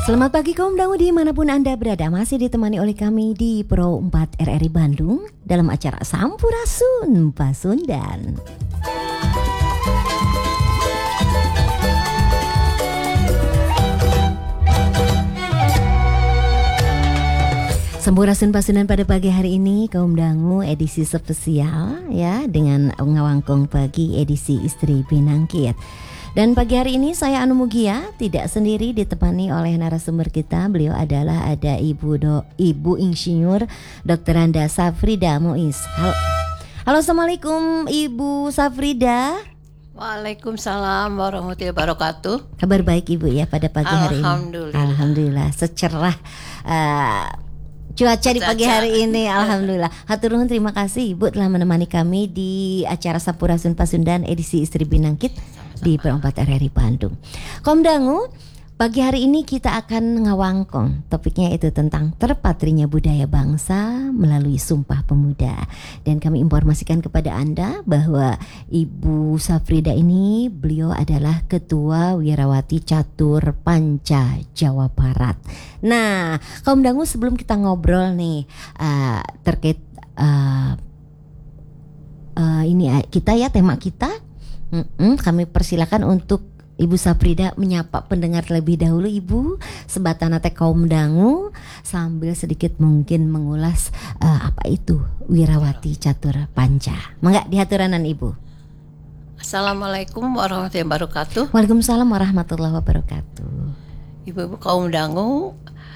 Selamat pagi kaum dangu dimanapun Anda berada. Masih ditemani oleh kami di Pro 4 RRI Bandung dalam acara Sampurasun Pasundan. Sampurasun Pasundan pada pagi hari ini kaum dangu edisi spesial ya, dengan ngawangkong pagi edisi Istri Pinangkit. Dan pagi hari ini saya Anu Mugia tidak sendiri, ditemani oleh narasumber kita. Beliau adalah ada Ibu Insinyur Dr. Anda Safrida Muiz. Halo, assalamualaikum Ibu Safrida. Waalaikumsalam warahmatullahi wabarakatuh. Kabar baik Ibu ya pada pagi hari ini. Alhamdulillah. Secerah cuaca di pagi hari ini, alhamdulillah. Hatur nuhun, terima kasih Ibu telah menemani kami di acara Sampurasun Pasundan edisi Istri Pinangkit di Pro 4 RRI Bandung. Kaum dangu, pagi hari ini kita akan ngawangkong. Topiknya itu tentang terpatrinya budaya bangsa melalui Sumpah Pemuda. Dan kami informasikan kepada Anda bahwa Ibu Safrida ini, beliau adalah Ketua Wirawati Catur Panca Jawa Barat. Nah, kaum dangu, sebelum kita ngobrol nih terkait ini kita ya, tema kita, kami persilakan untuk Ibu Safrida menyapa pendengar terlebih dahulu Ibu, sebatana teh kaum dangu, sambil sedikit mungkin mengulas apa itu Wirawati Catur Panca. Mangga dihaturanan Ibu. Assalamualaikum warahmatullahi wabarakatuh. Waalaikumsalam warahmatullahi wabarakatuh. Ibu-ibu kaum dangu,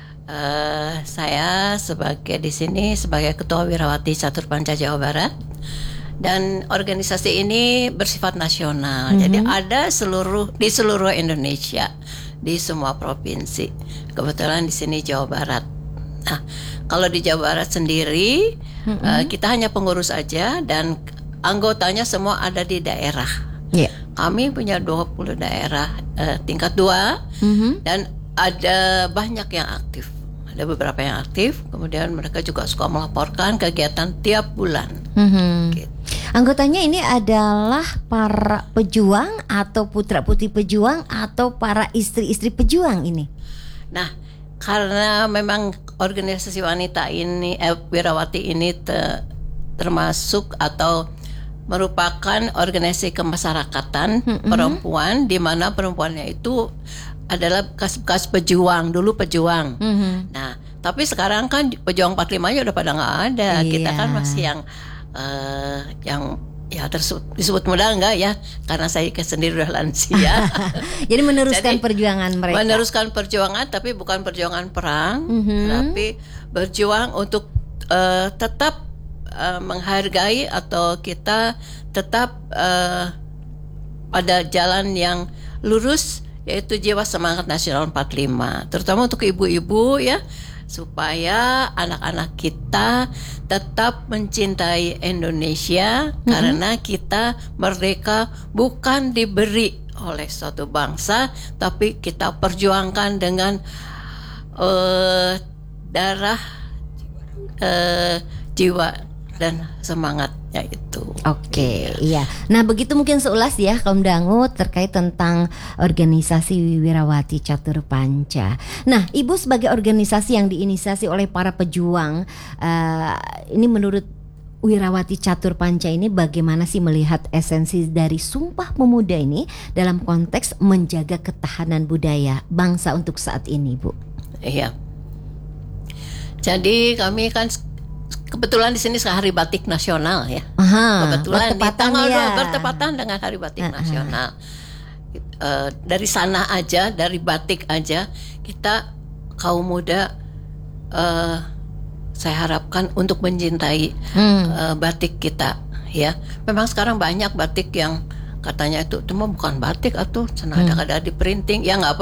saya di sini sebagai Ketua Wirawati Catur Panca Jawa Barat. Dan organisasi ini bersifat nasional, jadi ada di seluruh Indonesia, di semua provinsi. Kebetulan di sini Jawa Barat. Nah, kalau di Jawa Barat sendiri, kita hanya pengurus aja dan anggotanya semua ada di daerah. Kami punya 20 daerah tingkat 2 dan ada banyak yang aktif. Ada beberapa yang aktif, kemudian mereka juga suka melaporkan kegiatan tiap bulan. Gitu. Anggotanya ini adalah para pejuang atau putra-putri pejuang atau para istri-istri pejuang ini? Nah, karena memang organisasi wanita ini, Wirawati ini termasuk atau merupakan organisasi kemasyarakatan perempuan, di mana perempuannya itu adalah bekas pejuang, dulu pejuang. Nah, tapi sekarang kan pejuang 45-nya udah pada nggak ada. Kita kan masih yang ya disebut muda enggak ya, karena saya sendiri udah lansia. Jadi meneruskan perjuangan mereka. Meneruskan perjuangan, tapi bukan perjuangan perang, tapi berjuang untuk tetap menghargai atau kita tetap pada jalan yang lurus, yaitu jiwa semangat nasional 45, terutama untuk ibu-ibu ya, supaya anak-anak kita tetap mencintai Indonesia, karena kita merdeka bukan diberi oleh suatu bangsa, tapi kita perjuangkan dengan darah, jiwa dan semangatnya itu. Oke, iya. Nah, begitu mungkin seulas ya kaum dangu terkait tentang organisasi Wirawati Catur Panca. Nah, Ibu sebagai organisasi yang diinisiasi oleh para pejuang, ini menurut Wirawati Catur Panca ini bagaimana sih melihat esensi dari Sumpah Pemuda ini dalam konteks menjaga ketahanan budaya bangsa untuk saat ini, Bu? Iya. Jadi kami kan kebetulan di sini Hari Batik Nasional ya. Kebetulan di tanggal 2 bertepatan dengan Hari Batik Nasional. Dari sana aja, dari batik aja, kita kaum muda saya harapkan untuk mencintai batik kita ya. Memang sekarang banyak batik yang katanya itu cuma bukan batik atau senada di printing, ya nggak